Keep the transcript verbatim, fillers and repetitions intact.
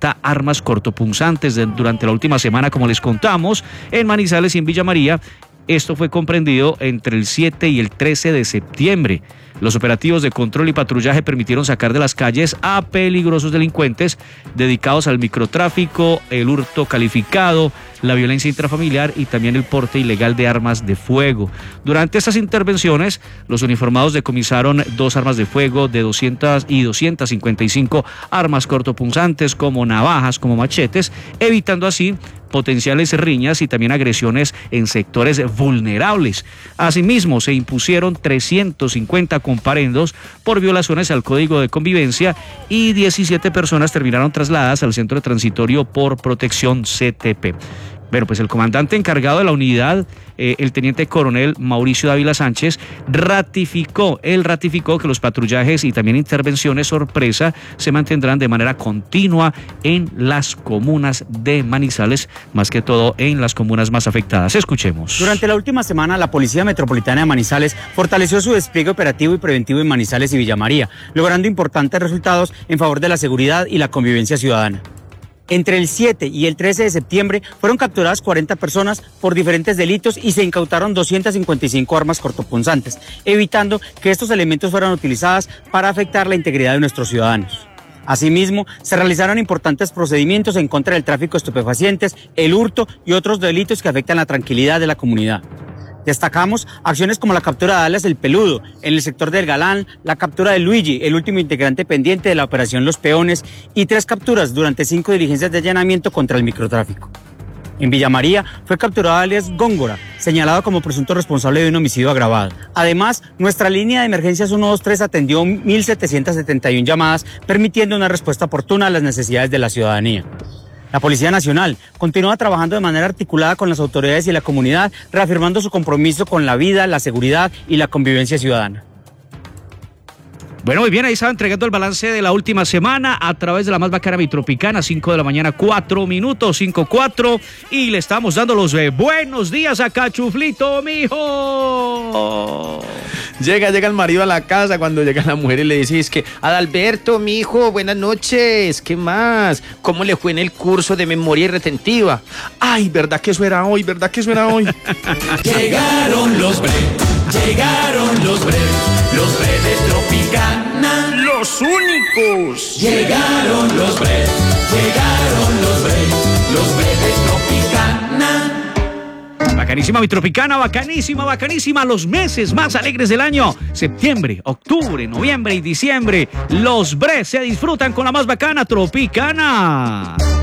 cincuenta armas cortopunzantes de, durante la última semana, como les contamos, en Manizales y en Villa María. Esto fue comprendido entre el siete y el trece de septiembre. Los operativos de control y patrullaje permitieron sacar de las calles a peligrosos delincuentes dedicados al microtráfico, el hurto calificado, la violencia intrafamiliar y también el porte ilegal de armas de fuego. Durante estas intervenciones, los uniformados decomisaron dos armas de fuego de doscientas y doscientas cincuenta y cinco armas cortopunzantes como navajas, como machetes, evitando así potenciales riñas y también agresiones en sectores vulnerables. Asimismo, se impusieron trescientos cincuenta comparendos por violaciones al Código de Convivencia y diecisiete personas terminaron trasladadas al Centro Transitorio por Protección C T P. Bueno, pues el comandante encargado de la unidad, eh, el teniente coronel Mauricio Dávila Sánchez, ratificó, él ratificó que los patrullajes y también intervenciones sorpresa se mantendrán de manera continua en las comunas de Manizales, más que todo en las comunas más afectadas. Escuchemos. Durante la última semana, la Policía Metropolitana de Manizales fortaleció su despliegue operativo y preventivo en Manizales y Villa María, logrando importantes resultados en favor de la seguridad y la convivencia ciudadana. Entre el siete y el trece de septiembre fueron capturadas cuarenta personas por diferentes delitos y se incautaron doscientas cincuenta y cinco armas cortopunzantes, evitando que estos elementos fueran utilizados para afectar la integridad de nuestros ciudadanos. Asimismo, se realizaron importantes procedimientos en contra del tráfico de estupefacientes, el hurto y otros delitos que afectan la tranquilidad de la comunidad. Destacamos acciones como la captura de Alias el Peludo en el sector del Galán, la captura de Luigi, el último integrante pendiente de la operación Los Peones, y tres capturas durante cinco diligencias de allanamiento contra el microtráfico. En Villa María fue capturado alias Góngora, señalado como presunto responsable de un homicidio agravado. Además, nuestra línea de emergencias ciento veintitrés atendió mil setecientas setenta y una llamadas, permitiendo una respuesta oportuna a las necesidades de la ciudadanía. La Policía Nacional continúa trabajando de manera articulada con las autoridades y la comunidad, reafirmando su compromiso con la vida, la seguridad y la convivencia ciudadana. Bueno, muy bien, ahí estaba entregando el balance de la última semana a través de la más bacana Mitropicana, cinco de la mañana, cuatro minutos, cinco cuatro, y le estamos dando los eh, buenos días a Cachuflito, mijo. Llega, llega el marido a la casa cuando llega la mujer y le dice, es que, Adalberto, mijo, buenas noches, ¿qué más? ¿Cómo le fue en el curso de memoria retentiva? Ay, ¿verdad que eso era hoy? ¿Verdad que eso era hoy? Llegaron los bre, llegaron los bre, los bre de Tropicana. ¡Los únicos! Llegaron los bre, llegaron los bre, los bre de Tropicana. Bacanísima Mitropicana, bacanísima, bacanísima. Los meses más alegres del año: septiembre, octubre, noviembre y diciembre. Los bre se disfrutan con la más bacana Tropicana.